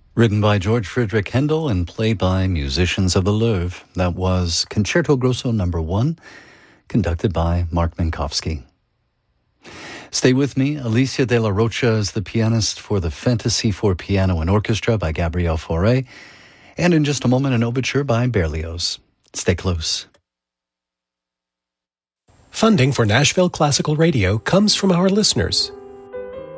Written by George Friedrich Handel and played by musicians of the Louvre. That was Concerto Grosso No. 1, conducted by Mark Minkowski. Stay with me. Alicia de la Rocha is the pianist for the Fantasy for Piano and Orchestra by Gabriel Fauré. And in just a moment, an overture by Berlioz. Stay close. Funding for Nashville Classical Radio comes from our listeners.